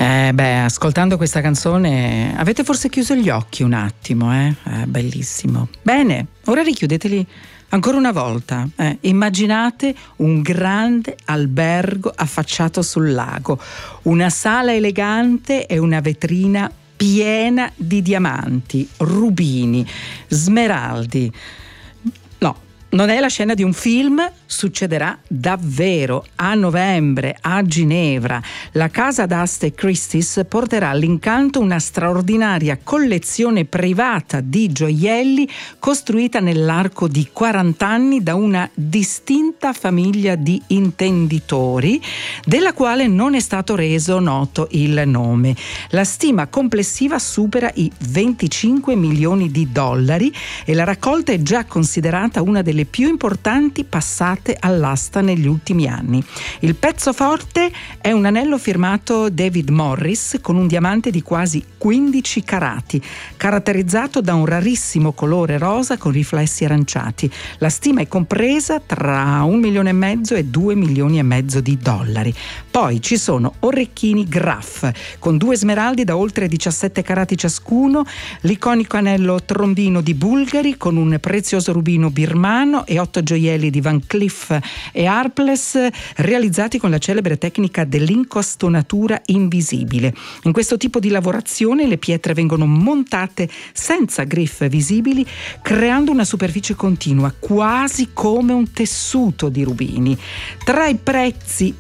Ascoltando questa canzone avete forse chiuso gli occhi un attimo, bellissimo. Bene, ora richiudeteli ancora una volta. Immaginate un grande albergo affacciato sul lago, una sala elegante e una vetrina piena di diamanti, rubini, smeraldi. No, non è la scena di un film, succederà davvero. A novembre a Ginevra la casa d'aste Christie's porterà all'incanto una straordinaria collezione privata di gioielli costruita nell'arco di 40 anni da una distinta famiglia di intenditori, della quale non è stato reso noto il nome. La stima complessiva supera i 25 milioni di dollari e la raccolta è già considerata una delle più importanti passate all'asta negli ultimi anni. Il pezzo forte è un anello firmato David Morris con un diamante di quasi 15 carati, caratterizzato da un rarissimo colore rosa con riflessi aranciati. La stima è compresa tra 1,5 milioni e 2,5 milioni di dollari. Poi ci sono orecchini Graf con 2 smeraldi da oltre 17 carati ciascuno, l'iconico anello trombino di Bulgari con un prezioso rubino birmano e 8 gioielli di Van Cleef e Harpless realizzati con la celebre tecnica dell'incastonatura invisibile. In questo tipo di lavorazione le pietre vengono montate senza griffe visibili, creando una superficie continua, quasi come un tessuto di rubini. Tra i prezzi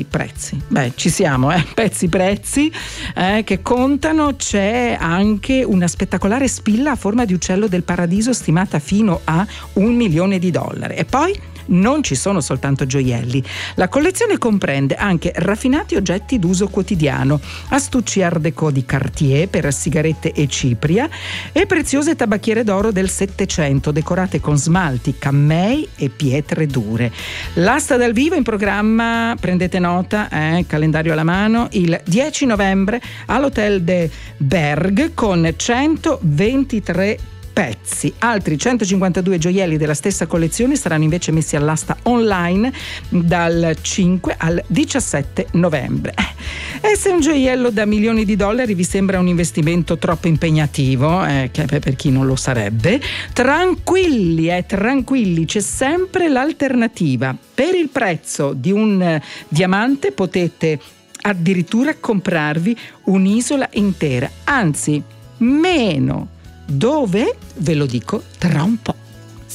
che contano c'è anche una spettacolare spilla a forma di uccello del paradiso stimata fino a $1 milione. E poi non ci sono soltanto gioielli. La collezione comprende anche raffinati oggetti d'uso quotidiano, astucci art déco di Cartier per sigarette e cipria e preziose tabacchiere d'oro del Settecento decorate con smalti, cammei e pietre dure. L'asta dal vivo in programma, prendete nota, calendario alla mano, il 10 novembre all'Hotel de Berg con 123 pezzi. Altri 152 gioielli della stessa collezione saranno invece messi all'asta online dal 5 al 17 novembre. E se un gioiello da milioni di dollari vi sembra un investimento troppo impegnativo, che per chi non lo sarebbe, tranquilli, c'è sempre l'alternativa. Per il prezzo di un diamante potete addirittura comprarvi un'isola intera, anzi meno. Dove? Ve lo dico tra un po'.